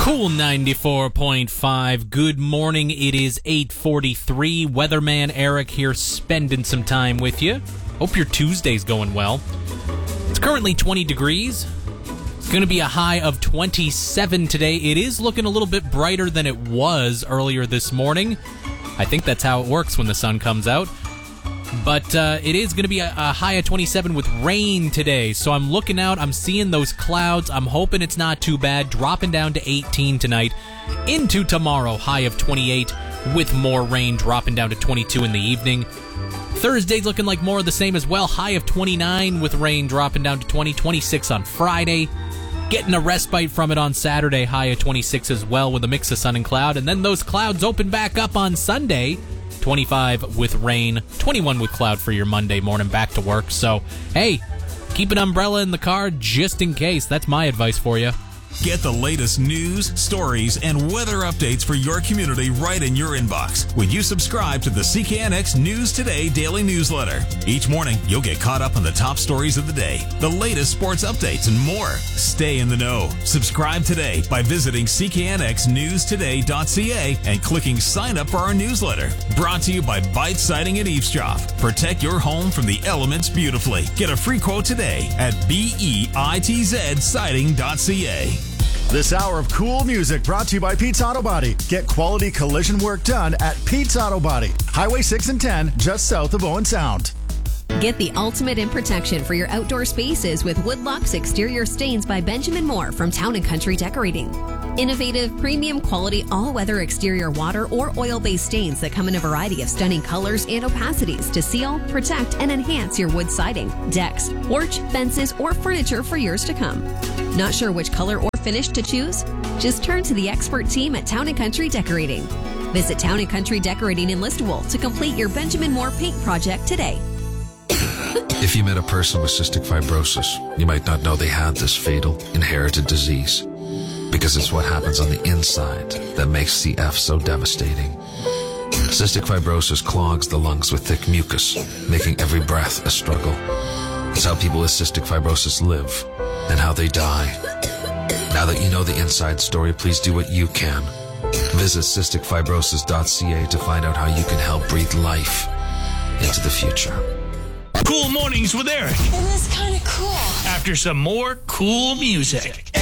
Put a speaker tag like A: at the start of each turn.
A: Cool 94.5. Good morning. It is 8:43. Weatherman Eric here, spending some time with you. Hope your Tuesday's going well. It's currently 20 degrees. It's going to be a high of 27 today. It is looking a little bit brighter than it was earlier this morning. I think that's how it works when the sun comes out. But it is going to be a high of 27 with rain today. So I'm looking out. I'm seeing those clouds. I'm hoping it's not too bad. Dropping down to 18 tonight. Into tomorrow, high of 28 with more rain, dropping down to 22 in the evening. Thursday's looking like more of the same as well. High of 29 with rain, dropping down to 20, 26 on Friday. Getting a respite from it on Saturday, high of 26 as well with a mix of sun and cloud. And then those clouds open back up on Sunday. 25 with rain, 21 with cloud for your Monday morning back to work. So, hey, keep an umbrella in the car just in case. That's my advice for you.
B: Get the latest news, stories, and weather updates for your community right in your inbox when you subscribe to the CKNX News Today daily newsletter. Each morning, you'll get caught up on the top stories of the day, the latest sports updates, and more. Stay in the know. Subscribe today by visiting cknxnewstoday.ca and clicking sign up for our newsletter. Brought to you by Bite Siding and Eavesdrop. Protect your home from the elements beautifully. Get a free quote today at BEITZsiding.ca.
C: This hour of cool music brought to you by Pete's Auto Body. Get quality collision work done at Pete's Auto Body. Highway 6 and 10, just south of Owen Sound.
D: Get the ultimate in protection for your outdoor spaces with Woodlock's Exterior Stains by Benjamin Moore from Town & Country Decorating. Innovative, premium quality, all-weather exterior water or oil-based stains that come in a variety of stunning colors and opacities to seal, protect, and enhance your wood siding, decks, porch, fences, or furniture for years to come. Not sure which color or finish to choose? Just turn to the expert team at Town & Country Decorating. Visit Town & Country Decorating in Listowel to complete your Benjamin Moore paint project today.
E: If you met a person with cystic fibrosis, you might not know they had this fatal, inherited disease. Because it's what happens on the inside that makes CF so devastating. Cystic fibrosis clogs the lungs with thick mucus, making every breath a struggle. It's how people with cystic fibrosis live and how they die. Now that you know the inside story, please do what you can. Visit cysticfibrosis.ca to find out how you can help breathe life into the future.
F: Cool Mornings with Eric.
G: It was kind of cool.
F: After some more cool music.